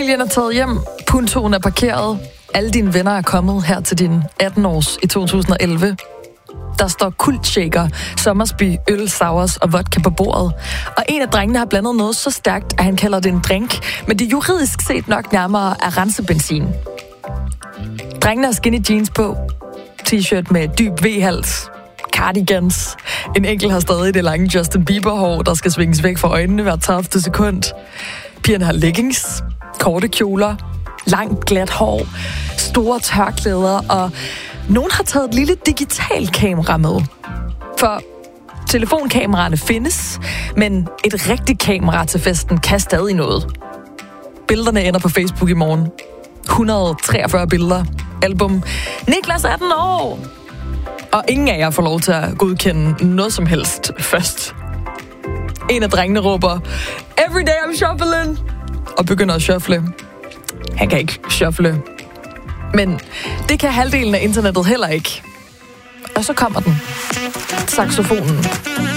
Familien er taget hjem, puntoen er parkeret, alle dine venner er kommet her til din 18-års i 2011. Der står kultshaker, Sommersby, øl, sours og vodka på bordet. Og en af drengene har blandet noget så stærkt, at han kalder det en drink, men det juridisk set nok nærmere er rensebenzin. Drengene har skinny jeans på, t-shirt med dyb V-hals, cardigans. En enkelt har stadig det lange Justin Bieber-hår, der skal svinges væk fra øjnene hver 30. sekund. Pigerne har leggings, korte kjoler, langt glat hår, store tørklæder, og nogen har taget et lille digitalkamera med. For telefonkameraerne findes, men et rigtigt kamera til festen kan stadig noget. Billederne ender på Facebook i morgen. 143 billeder. Album Niklas 18 år. Og ingen af jer får lov til at godkende noget som helst først. En af drengene råber, "Every day I'm shuffling!" og begynder at shuffle. Han kan ikke shuffle. Men det kan halvdelen af internettet heller ikke. Og så kommer den. Saxofonen.